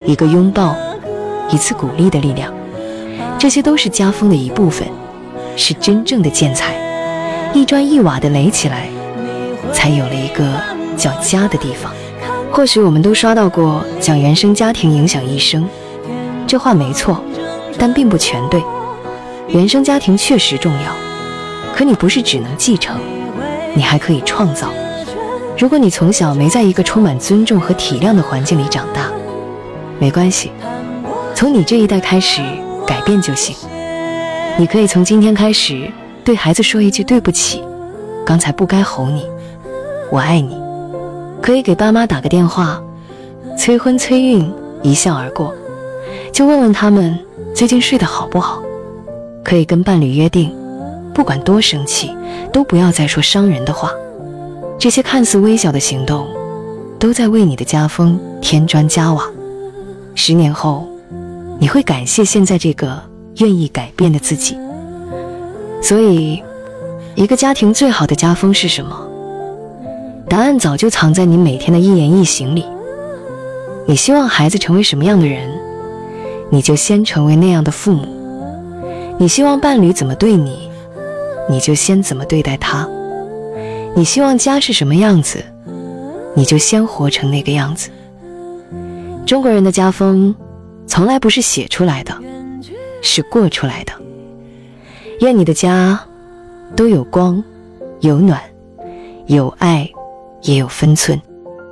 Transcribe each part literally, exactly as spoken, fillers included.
一个拥抱，一次鼓励的力量，这些都是家风的一部分，是真正的建材，一砖一瓦的垒起来，才有了一个叫家的地方。或许我们都刷到过讲原生家庭影响一生，这话没错，但并不全对。原生家庭确实重要，可你不是只能继承，你还可以创造。如果你从小没在一个充满尊重和体谅的环境里长大，没关系，从你这一代开始改变就行。你可以从今天开始对孩子说一句对不起，刚才不该吼你，我爱你。可以给爸妈打个电话，催婚催孕一笑而过，就问问他们最近睡得好不好。可以跟伴侣约定，不管多生气，都不要再说伤人的话。这些看似微小的行动，都在为你的家风添砖加瓦。十年后，你会感谢现在这个愿意改变的自己。所以，一个家庭最好的家风是什么？答案早就藏在你每天的一言一行里。你希望孩子成为什么样的人，你就先成为那样的父母。你希望伴侣怎么对你，你就先怎么对待他。你希望家是什么样子，你就先活成那个样子。中国人的家风从来不是写出来的，是过出来的。愿你的家都有光，有暖，有爱，也有分寸。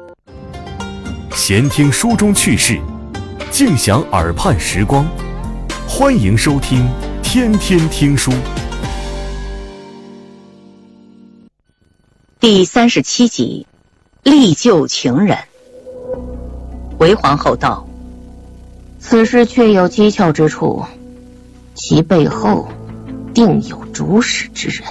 闲听书中趣事，静享耳畔时光。欢迎收听天天听书。 第三十七集，历旧情人。韦皇后道：此事确有蹊跷之处，其背后定有主使之人。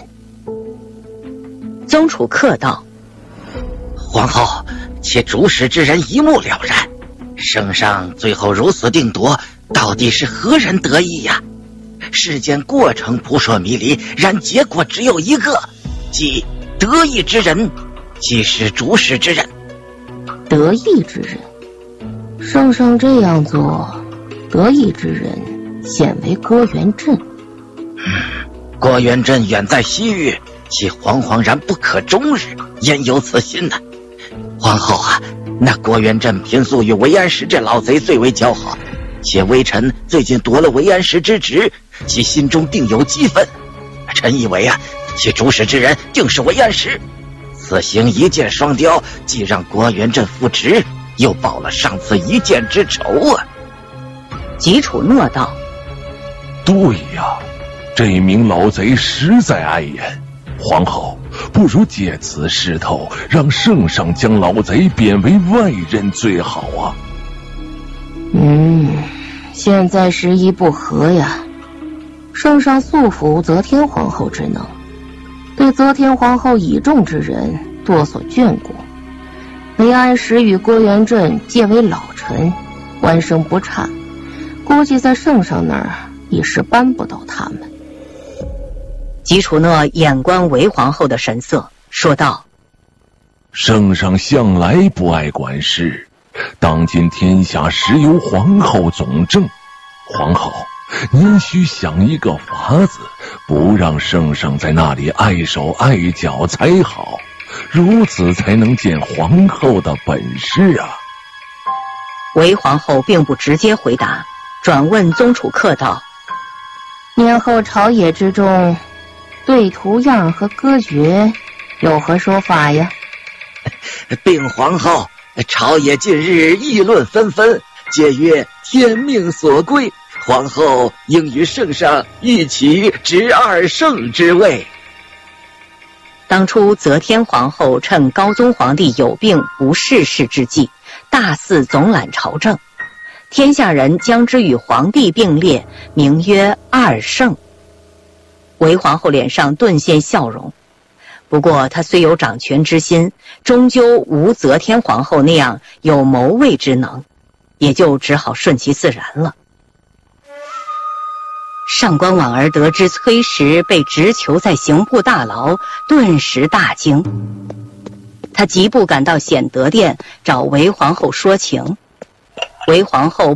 宗楚客道： 皇后，其主使之人一目了然，圣上最后如此定夺，到底是何人得意呀？事件过程扑朔迷离，然结果只有一个，即得意之人即是主使之人。 得意之人，圣上这样做，得意之人显为郭元振。 嗯，郭元振远在西域，其惶惶然不可终日，焉有此心呢？皇后啊，那郭元振平素与韦安石这老贼最为交好，且微臣最近夺了韦安石之职，其心中定有激愤。臣以为啊，其主使之人定是韦安石。此行一箭双雕，既让郭元振复职，又报了上次一箭之仇啊。 吉楚诺道： 对呀，这名老贼实在碍眼，皇后不如借此势头，让圣上将老贼贬为外任最好啊。 嗯，现在时宜不合呀。圣上素服则天皇后之能，对则天皇后倚重之人多所眷顾。韦安石与郭元振皆为老臣，官声不差，估计在圣上那儿一时扳不倒他们。吉楚诺眼观韦皇后的神色，说道： 圣上向来不爱管事，当今天下实由皇后总政，皇后您需想一个法子，不让圣上在那里碍手碍脚才好，如此才能见皇后的本事啊。 韦皇后并不直接回答，转问宗楚客道：年后朝野之中，对图样和歌诀有何说法呀？ 禀皇后，朝野近日议论纷纷，皆曰天命所归，皇后应与圣上一起执二圣之位。 当初则天皇后趁高宗皇帝有病不逝世之际，大肆总揽朝政，天下人将之与皇帝并列，名曰二圣。韦皇后脸上顿现笑容，不过她虽有掌权之心，终究无则天皇后那样有谋位之能，也就只好顺其自然了。上官婉儿得知崔实被执囚在刑部大牢，顿时大惊。他急步赶到显德殿，找韦皇后说情。韦皇后